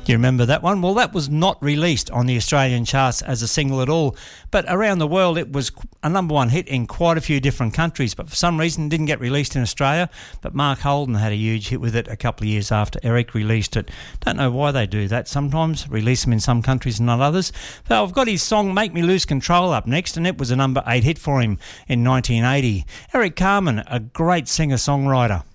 Do you remember that one? Well, that was not released on the Australian charts as a single at all, but around the world it was a number one hit in quite a few different countries, but for some reason it didn't get released in Australia. But Mark Holden had a huge hit with it a couple of years after Eric released it. Don't know why they do that sometimes, release them in some countries and not others. So I've got his song Make Me Lose Control up next, and it was a number 8 hit for him in 1980. Eric Carmen, a great singer-songwriter.